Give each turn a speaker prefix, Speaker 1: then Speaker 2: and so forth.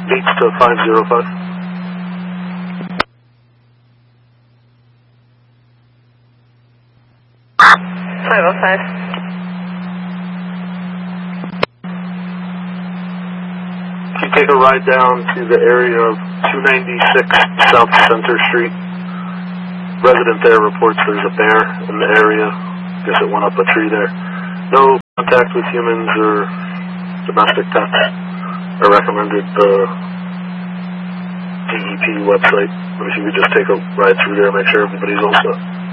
Speaker 1: Beats to 505.
Speaker 2: 505.
Speaker 1: If you take a ride down to the area of 296 South Center Street, resident there reports there's a bear in the area. I guess it went up a tree there. No contact with humans or domestic pets. I recommended the DEP website. If you could just take a ride through there, make sure everybody's all set.